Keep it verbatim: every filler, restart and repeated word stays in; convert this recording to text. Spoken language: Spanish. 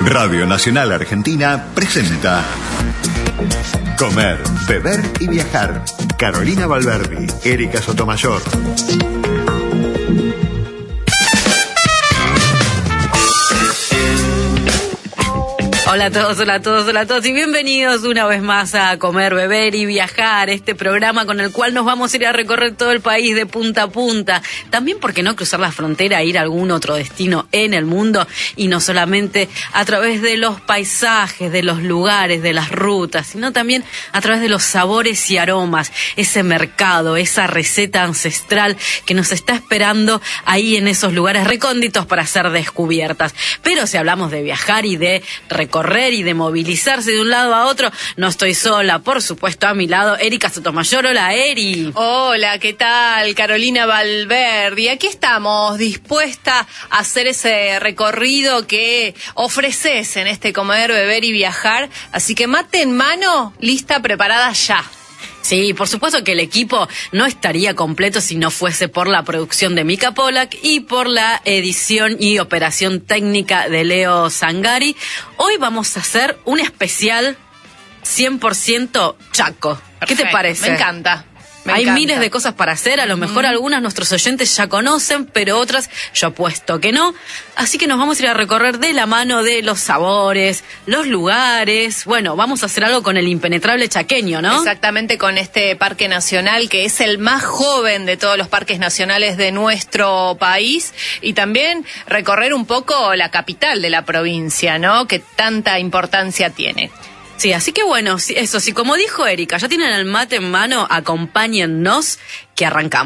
Radio Nacional Argentina presenta Comer, Beber y Viajar. Carolina Valverdi, Erika Sotomayor. Hola a todos, hola a todos, hola a todos y bienvenidos una vez más a Comer, Beber y Viajar, este programa con el cual nos vamos a ir a recorrer todo el país de punta a punta. También, ¿por qué no cruzar la frontera e ir a algún otro destino en el mundo? Y no solamente a través de los paisajes, de los lugares, de las rutas, sino también a través de los sabores y aromas, ese mercado, esa receta ancestral que nos está esperando ahí en esos lugares recónditos para ser descubiertas. Pero si hablamos de viajar y de recorrer, y de movilizarse de un lado a otro, no estoy sola, por supuesto, a mi lado, Erika Sotomayor. Hola, Eri. Hola, ¿qué tal? Carolina Valverdi. Aquí estamos, dispuesta a hacer ese recorrido que ofreces en este Comer, Beber y Viajar. Así que mate en mano, lista, preparada ya. Sí, por supuesto que el equipo no estaría completo si no fuese por la producción de Mika Polak y por la edición y operación técnica de Leo Zangari. Hoy vamos a hacer un especial cien por ciento Chaco. Perfecto, ¿Qué te parece? Me encanta. Me Hay encanta. miles de cosas para hacer, a lo mejor uh-huh. algunas nuestros oyentes ya conocen, pero otras yo apuesto que no. Así que nos vamos a ir a recorrer de la mano de los sabores, los lugares. Bueno, vamos a hacer algo con el impenetrable chaqueño, ¿no? Exactamente, con este parque nacional que es el más joven de todos los parques nacionales de nuestro país. Y también recorrer un poco la capital de la provincia, ¿no? Que tanta importancia tiene. Sí, así que bueno, eso sí, como dijo Erika, ya tienen el mate en mano, acompáñennos que arrancamos.